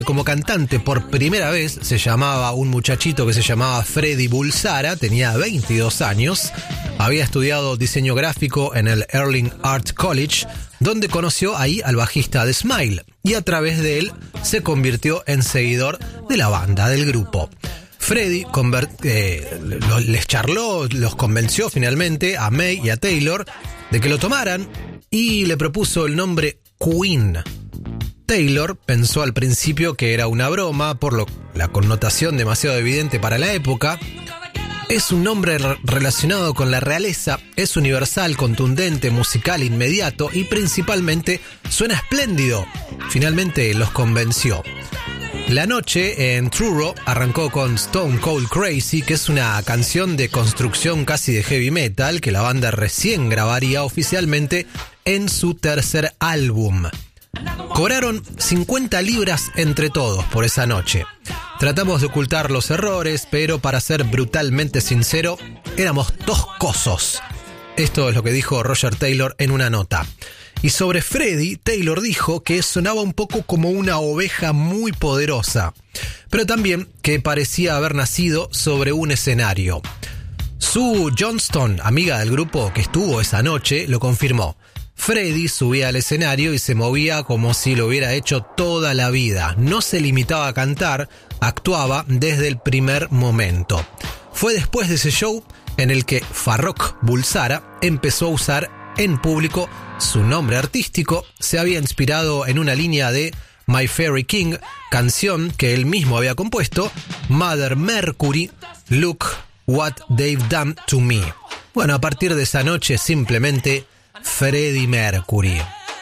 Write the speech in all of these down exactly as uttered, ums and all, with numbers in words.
Como cantante por primera vez se llamaba un muchachito que se llamaba Freddy Bulsara, tenía veintidós años, había estudiado diseño gráfico en el Erling Art College, donde conoció ahí al bajista de Smile, y a través de él se convirtió en seguidor de la banda, del grupo. Freddy convert- eh, les charló, los convenció finalmente a May y a Taylor de que lo tomaran y le propuso el nombre Queen. Taylor pensó al principio que era una broma, por lo, la connotación demasiado evidente para la época. Es un nombre re- relacionado con la realeza, es universal, contundente, musical, inmediato y principalmente suena espléndido. Finalmente los convenció. La noche en Truro arrancó con Stone Cold Crazy, que es una canción de construcción casi de heavy metal que la banda recién grabaría oficialmente en su tercer álbum. Cobraron cincuenta libras entre todos por esa noche. Tratamos de ocultar los errores, pero para ser brutalmente sincero, éramos toscosos. Esto es lo que dijo Roger Taylor en una nota. Y sobre Freddy, Taylor dijo que sonaba un poco como una oveja muy poderosa, pero también que parecía haber nacido sobre un escenario. Sue Johnston, amiga del grupo que estuvo esa noche, lo confirmó. Freddy subía al escenario y se movía como si lo hubiera hecho toda la vida. No se limitaba a cantar, actuaba desde el primer momento. Fue después de ese show en el que Farrokh Bulsara empezó a usar en público su nombre artístico. Se había inspirado en una línea de My Fairy King, canción que él mismo había compuesto, Mother Mercury, Look What They've Done to Me. Bueno, a partir de esa noche simplemente Freddie Mercury.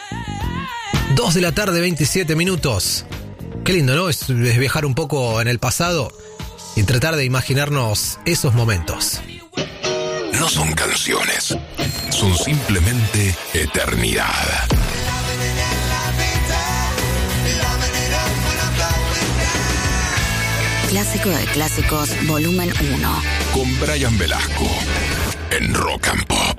dos de la tarde, veintisiete minutos. Qué lindo, ¿no? Es, es viajar un poco en el pasado y tratar de imaginarnos esos momentos. No son canciones, son simplemente eternidad. Clásico de clásicos, volumen uno. Con Brian Velasco en Rock and Pop.